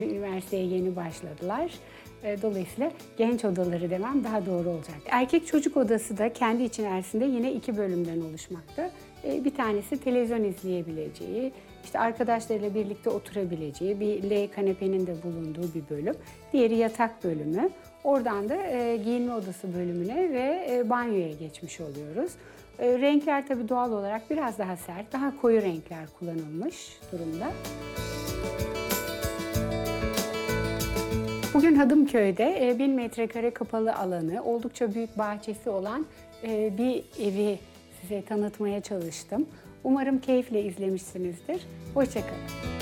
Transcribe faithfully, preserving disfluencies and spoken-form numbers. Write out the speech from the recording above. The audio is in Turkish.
Üniversiteye yeni başladılar. Dolayısıyla genç odaları demem daha doğru olacak. Erkek çocuk odası da kendi içerisinde yine iki bölümden oluşmakta. Bir tanesi televizyon izleyebileceği, işte arkadaşlarıyla birlikte oturabileceği bir L kanepenin de bulunduğu bir bölüm. Diğeri yatak bölümü. Oradan da giyinme odası bölümüne ve banyoya geçmiş oluyoruz. Renkler tabii doğal olarak biraz daha sert, daha koyu renkler kullanılmış durumda. Bugün Hadımköy'de bin metrekare kapalı alanı, oldukça büyük bahçesi olan bir evi size tanıtmaya çalıştım. Umarım keyifle izlemişsinizdir. Hoşça kalın.